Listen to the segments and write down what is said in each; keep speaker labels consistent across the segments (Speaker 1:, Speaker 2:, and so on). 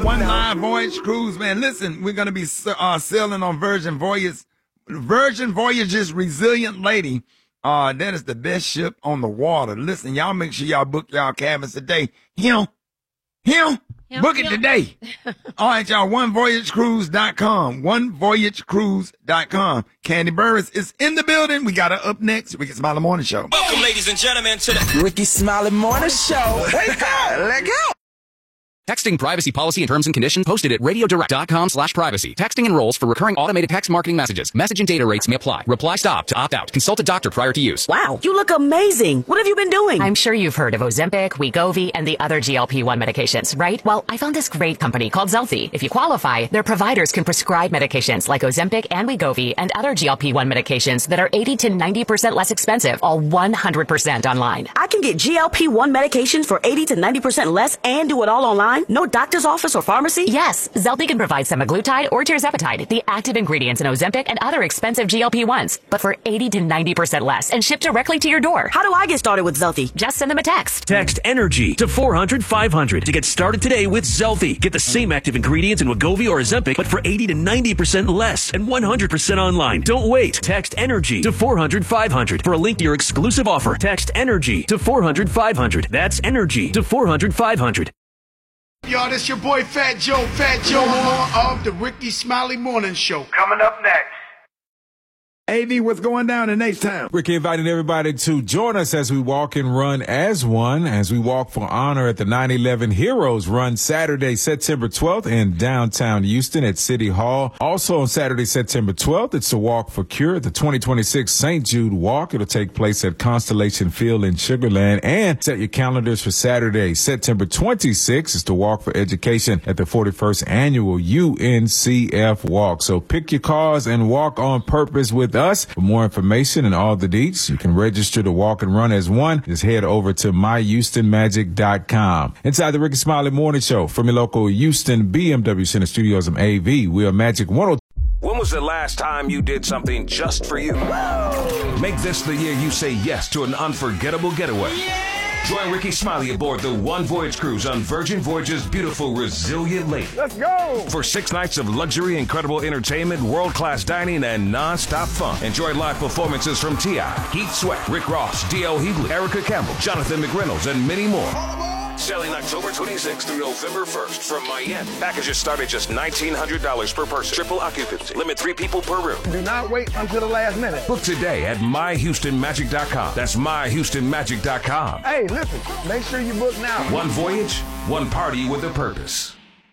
Speaker 1: One live voyage cruise, man. Listen, we're going to be sailing on Virgin Voyages Resilient Lady. That is the best ship on the water. Listen, y'all make sure y'all book y'all cabins today. Book it today. All right, y'all, onevoyagecruise.com. Onevoyagecruise.com. Candy Burris is in the building. We got her up next. Ricky Smiley Morning Show.
Speaker 2: Welcome, ladies and gentlemen, to the
Speaker 3: Ricky Smiley Morning Show. Wake up. Let go.
Speaker 4: Texting privacy policy and terms and conditions posted at radiodirect.com/privacy. Texting enrolls for recurring automated text marketing messages. Message and data rates may apply. Reply stop to opt out. Consult a doctor prior to use.
Speaker 5: Wow, you look amazing. What have you been doing?
Speaker 6: I'm sure you've heard of Ozempic, Wegovy, and the other GLP-1 medications, right? Well, I found this great company called Zelfie. If you qualify, their providers can prescribe medications like Ozempic and Wegovy and other GLP-1 medications that are 80 to 90% less expensive, all 100% online.
Speaker 5: I can get GLP-1 medications for 80 to 90% less and do it all online? No doctor's office or pharmacy?
Speaker 6: Yes, Zelfie can provide semaglutide or tirzepatide, the active ingredients in Ozempic and other expensive GLP-1s, but for 80 to 90% less and shipped directly to your door.
Speaker 5: How do I get started with Zelfie?
Speaker 6: Just send them a text.
Speaker 7: Text ENERGY to 400-500 to get started today with Zelfie. Get the same active ingredients in Wegovy or Ozempic, but for 80 to 90% less and 100% online. Don't wait. Text ENERGY to 400-500 for a link to your exclusive offer. Text ENERGY to 400-500. That's ENERGY to 400-500.
Speaker 8: Y'all, this your boy Fat Joe Horn of the Ricky Smiley Morning Show. Coming up next.
Speaker 1: AV, what's going down in H-Town?
Speaker 9: Ricky inviting everybody to join us as we walk and run as one, as we walk for honor at the 9/11 Heroes Run Saturday, September 12th in downtown Houston at City Hall. Also on Saturday, September 12th, it's the Walk for Cure, the 2026 St. Jude Walk. It'll take place at Constellation Field in Sugar Land. And set your calendars for Saturday, September 26th. It's the Walk for Education at the 41st Annual UNCF Walk. So pick your cars and walk on purpose with us. For more information and all the deets, you can register to walk and run as one. Just head over to myhoustonmagic.com. Inside the Ricky Smiley Morning Show from your local Houston BMW Center Studios, I'm AV. We are Magic 102.
Speaker 10: When was the last time you did something just for you? Make this the year you say yes to an unforgettable getaway. Join Ricky Smiley aboard the One Voyage Cruise on Virgin Voyages' beautiful Resilient Lady.
Speaker 1: Let's go!
Speaker 10: For 6 nights of luxury, incredible entertainment, world-class dining, and non-stop fun. Enjoy live performances from T.I., Heath Sweat, Rick Ross, D.L. Hughley, Erica Campbell, Jonathan McReynolds, and many more. Sailing October 26th through November 1st from Miami. Packages start at just $1,900 per person. Triple occupancy. Limit 3 people per room.
Speaker 1: Do not wait until the last minute.
Speaker 10: Book today at myhoustonmagic.com. That's myhoustonmagic.com.
Speaker 1: Hey, listen, make sure you book now.
Speaker 10: One voyage, one party with a purpose.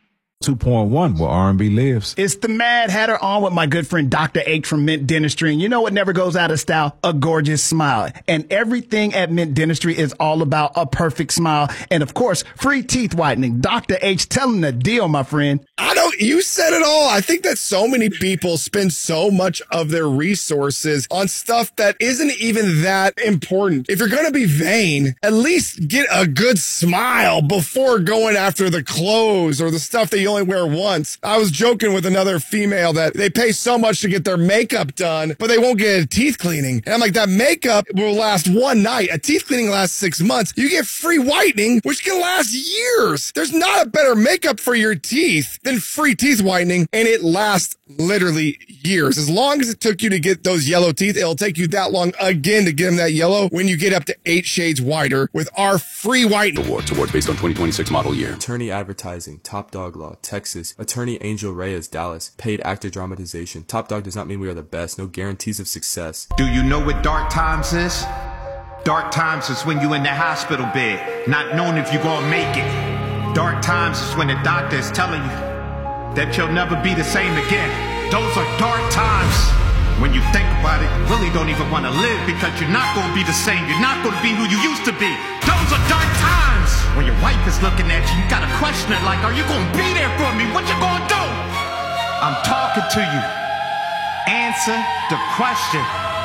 Speaker 9: 2.1 where R&B lives.
Speaker 11: It's the Mad Hatter on with my good friend Dr. H from Mint Dentistry. And you know what never goes out of style? A gorgeous smile. And everything at Mint Dentistry is all about a perfect smile. And of course, free teeth whitening. Dr. H, telling the deal, my friend.
Speaker 12: You said it all. I think that so many people spend so much of their resources on stuff that isn't even that important. If you're going to be vain, at least get a good smile before going after the clothes or the stuff that you only wear once. I was joking with another female that they pay so much to get their makeup done, but they won't get a teeth cleaning. And I'm like, that makeup will last one night. A teeth cleaning lasts 6 months. You get free whitening, which can last years. There's not a better makeup for your teeth than free teeth whitening, and it lasts literally years. As long as it took you to get those yellow teeth, it'll take you that long again to get them that yellow when you get up to 8 shades whiter with our free whitening.
Speaker 13: Award based on 2026 model year.
Speaker 14: Attorney Advertising, Top Dog Law, Texas. Attorney Angel Reyes, Dallas. Paid actor dramatization. Top Dog does not mean we are the best. No guarantees of success.
Speaker 15: Do you know what dark times is? Dark times is when you in the hospital bed, not knowing if you're gonna make it. Dark times is when the doctor is telling you that you'll never be the same again. Those are dark times. When you think about it, you really don't even want to live because you're not going to be the same. You're not going to be who you used to be. Those are dark times. When your wife is looking at you, you got to question it like, are you going to be there for me? What you going to do? I'm talking to you. Answer the question.